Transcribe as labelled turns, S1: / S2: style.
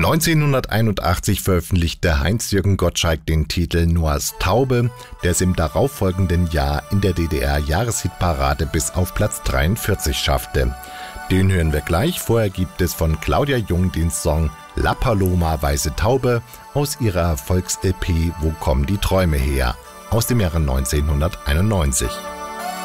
S1: 1981 veröffentlichte Heinz-Jürgen Gottschalk den Titel Noahs Taube, der es im darauffolgenden Jahr in der DDR-Jahreshitparade bis auf Platz 43 schaffte. Den hören wir gleich. Vorher gibt es von Claudia Jung den Song La Paloma Weiße Taube aus ihrer Erfolgs-LP Wo kommen die Träume her? Aus dem Jahre 1991.